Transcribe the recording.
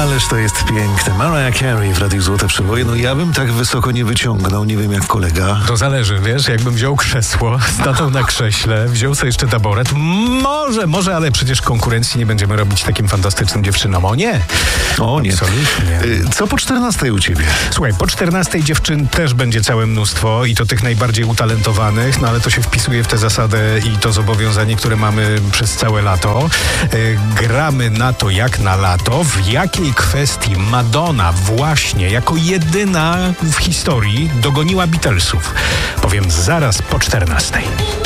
Ależ to jest piękne. Mariah Carey w Radiu Złote Przeboje. No ja bym tak wysoko nie wyciągnął, nie wiem jak kolega. To zależy, wiesz, jakbym wziął krzesło, stanął na krześle, wziął sobie jeszcze taboret, może, ale przecież konkurencji nie będziemy robić takim fantastycznym dziewczynom. O nie! O nie. Absolutnie. Co po 14 u ciebie? Słuchaj, po 14 dziewczyn też będzie całe mnóstwo i to tych najbardziej utalentowanych, no ale to się wpisuje w tę zasadę i to zobowiązanie, które mamy przez całe lato. Gramy na to jak na lato. W jakiej kwestii Madonna właśnie jako jedyna w historii dogoniła Beatlesów? Powiem zaraz po 14.